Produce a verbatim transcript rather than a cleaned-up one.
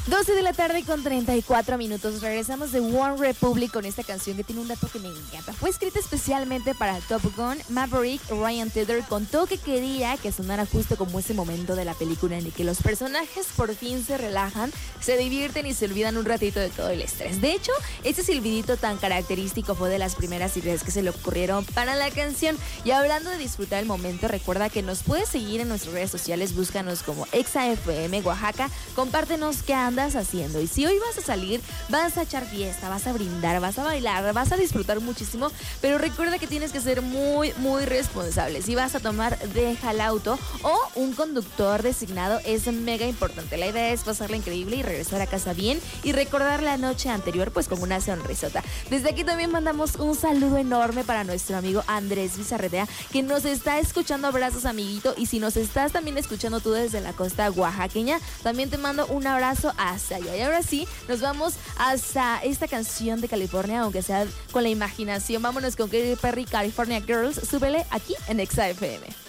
doce de la tarde con treinta y cuatro minutos. Regresamos de One Republic con esta canción que tiene un dato que me encanta. Fue escrita especialmente para Top Gun. Maverick Ryan Tedder contó que quería que sonara justo como ese momento de la película en el que los personajes por fin se relajan, se divierten y se olvidan un ratito de todo el estrés. De hecho, ese silbidito tan característico fue de las primeras ideas que se le ocurrieron para la canción. Y hablando de disfrutar el momento, recuerda que nos puedes seguir en nuestras redes sociales. Búscanos como Exa F M Oaxaca. Compártenos qué andas haciendo. Y si hoy vas a salir, vas a echar fiesta, vas a brindar, vas a bailar, vas a disfrutar muchísimo, pero recuerda que tienes que ser muy, muy responsable. Si vas a tomar, deja el auto, o un conductor designado es mega importante. La idea es pasarla increíble y regresar a casa bien y recordar la noche anterior pues con una sonrisota. Desde aquí también mandamos un saludo enorme para nuestro amigo Andrés Bizarretea, que nos está escuchando. Abrazos, amiguito. Y si nos estás también escuchando tú desde la costa oaxaqueña, también te mando un abrazo hasta allá. Y ahora sí, nos vamos hasta esta canción de California, aunque sea con la imaginación. Vámonos con Katy Perry, California Girls. Súbele aquí en Exa F M.